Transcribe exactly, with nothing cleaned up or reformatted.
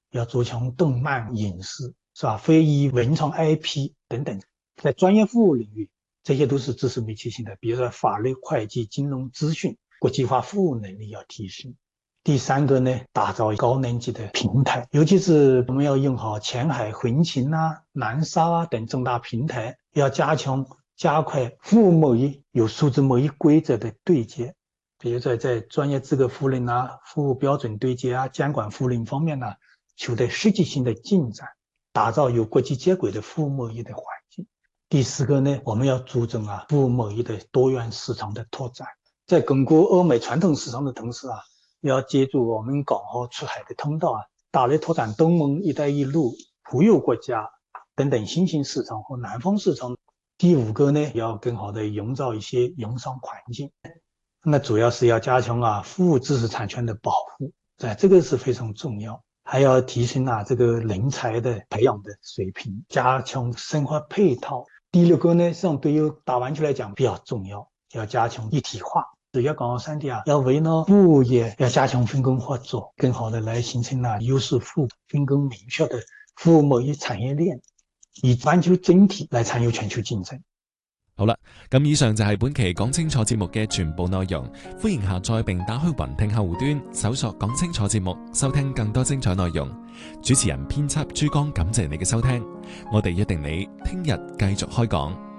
要做强动漫、影视，是吧？非遗、文创 I P 等等，在专业服务领域，这些都是知识媒介性的，比如说法律、会计、金融、资讯，国际化服务能力要提升。第三个呢，打造高能级的平台，尤其是我们要用好前海、横琴啊、南沙啊等重大平台，要加强加快服务贸易有数字贸易规则的对接，比如说在专业资格服务人啊、服务标准对接啊、监管服务人方面呢，取得实际性的进展，打造有国际接轨的服务贸易的环境。第四个呢，我们要注重啊服务贸易的多元市场的拓展，在巩固欧美传统市场的同时啊，要借助我们港澳出海的通道啊，大力拓展东盟、一带一路、普友国家等等新兴市场和南方市场。第五个呢，要更好的营造一些营商环境，那主要是要加强啊服务知识产权的保护，哎，这个是非常重要。还要提升啊这个人才的培养的水平，加强生活配套。第六个呢，实际上对于大湾区来讲比较重要，要加强一体化。粤港澳三地啊，要为呢服务业要加强分工合作，更好的来形成啊优势互补、分工明确的服務貿易產業鏈，以灣區整體來參與全球競爭。 好啦，咁以上就係本期講清楚節目嘅全部內容，歡迎下載並打開雲聽客戶端，搜索講清楚節目，收聽更多精彩內容。主持人編輯珠江，感謝你嘅收聽，我哋一定你聽日繼續開講。